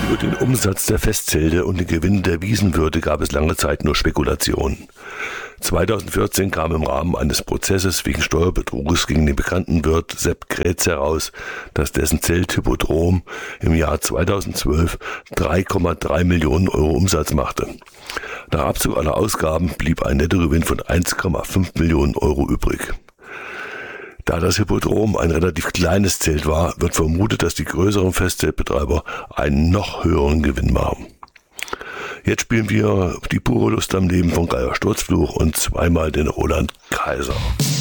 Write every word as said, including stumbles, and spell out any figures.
Über den Umsatz der Festzelte und den Gewinn der Wiesenwirte gab es lange Zeit nur Spekulationen. zweitausendvierzehn kam im Rahmen eines Prozesses wegen Steuerbetruges gegen den bekannten Wirt Sepp Kretz heraus, dass dessen Zelt Hippodrom im Jahr zweitausendzwölf drei Komma drei Millionen Euro Umsatz machte. Nach Abzug aller Ausgaben blieb ein Nettogewinn von eins Komma fünf Millionen Euro übrig. Da das Hippodrom ein relativ kleines Zelt war, wird vermutet, dass die größeren Festzeltbetreiber einen noch höheren Gewinn machen. Jetzt spielen wir die pure Lust am Leben von Geier Sturzfluch und zweimal den Roland Kaiser.